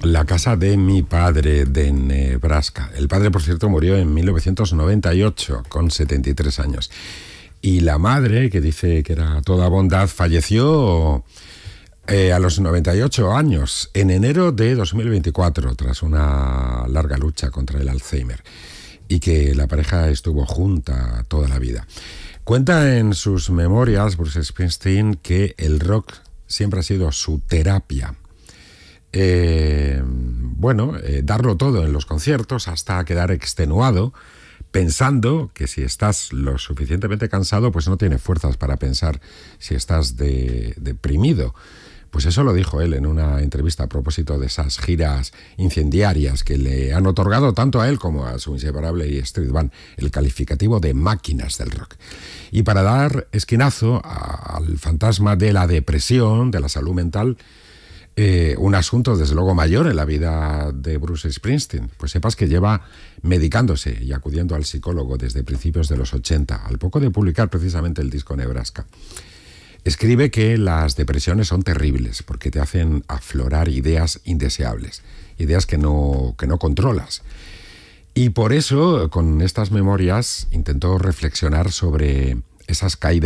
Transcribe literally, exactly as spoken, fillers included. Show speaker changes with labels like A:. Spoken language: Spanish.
A: La casa de mi padre, de Nebraska. El padre, por cierto, murió en mil novecientos noventa y ocho, con setenta y tres años. Y la madre, que dice que era toda bondad, falleció eh, a los noventa y ocho años, en enero de dos mil veinticuatro, tras una larga lucha contra el Alzheimer. Y que la pareja estuvo junta toda la vida. Cuenta en sus memorias Bruce Springsteen que el rock siempre ha sido su terapia. Eh, bueno, eh, darlo todo en los conciertos hasta quedar extenuado, pensando que si estás lo suficientemente cansado, pues no tienes fuerzas para pensar si estás de, deprimido. Pues eso lo dijo él en una entrevista a propósito de esas giras incendiarias que le han otorgado tanto a él como a su inseparable y Street Band el calificativo de máquinas del rock. Y para dar esquinazo a, al fantasma de la depresión, de la salud mental, Eh, un asunto desde luego mayor en la vida de Bruce Springsteen, pues sepas que lleva medicándose y acudiendo al psicólogo desde principios de los ochenta, al poco de publicar precisamente el disco Nebraska. Escribe que las depresiones son terribles porque te hacen aflorar ideas indeseables, ideas que no, que no controlas. Y por eso, con estas memorias, intentó reflexionar sobre esas caídas